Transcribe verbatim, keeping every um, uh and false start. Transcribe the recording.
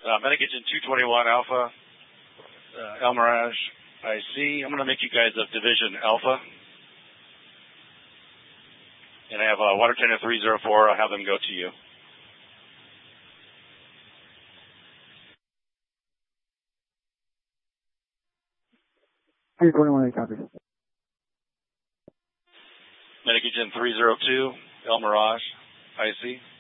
Uh, Medicagen two twenty-one Alpha, uh, El Mirage, I C. I'm going to make you guys a Division Alpha. And I have uh, Water Tender three zero four. I'll have them go to you. three twenty-one, eight copies. Medicagen three zero two, El Mirage, I C.